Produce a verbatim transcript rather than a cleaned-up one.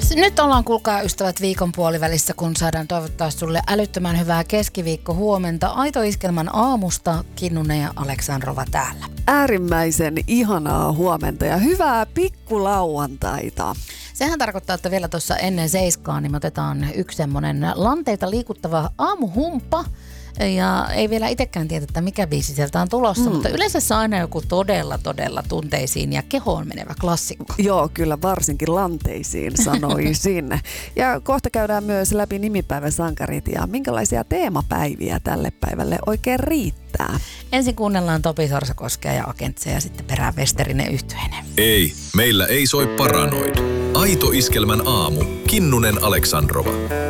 Nyt ollaan, kuulkaa ystävät, viikon puolivälissä, kun saadaan toivottaa sulle älyttömän hyvää keskiviikko huomenta. Aito Iskelmän aamusta Kinnunen ja Aleksandrova täällä. Äärimmäisen ihanaa huomenta ja hyvää pikkulauantaita. Sehän tarkoittaa, että vielä tuossa ennen seiskaa niin me otetaan yksi semmoinen lanteita liikuttava aamuhumppa. Ja ei vielä itsekään tiedä, että mikä biisi sieltä on tulossa, mm. mutta yleensä se on aina joku todella, todella tunteisiin ja kehoon menevä klassikko. Joo, kyllä varsinkin lanteisiin sanoisin. Ja kohta käydään myös läpi nimipäiväsankarit ja minkälaisia teemapäiviä tälle päivälle oikein riittää. Ensin kuunnellaan Topi Sorsakoskea ja Agentse ja sitten perään Westerinen yhtyeinen. Ei, meillä ei soi paranoid. Aito Iskelmän aamu. Kinnunen Aleksandrova.